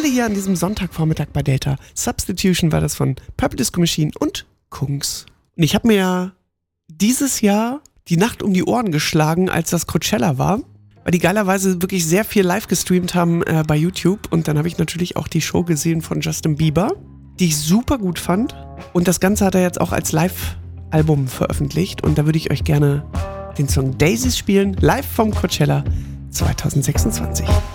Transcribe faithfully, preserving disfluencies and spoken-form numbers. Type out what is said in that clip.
Welle hier an diesem Sonntagvormittag bei Delta. Substitution war das von Purple Disco Machine und Kungs. Und ich habe mir ja dieses Jahr die Nacht um die Ohren geschlagen, als das Coachella war, weil die geilerweise wirklich sehr viel live gestreamt haben äh, bei YouTube. Und dann habe ich natürlich auch die Show gesehen von Justin Bieber, die ich super gut fand. Und das Ganze hat er jetzt auch als Live-Album veröffentlicht. Und da würde ich euch gerne den Song Daisies spielen, live vom Coachella zwanzig sechsundzwanzig.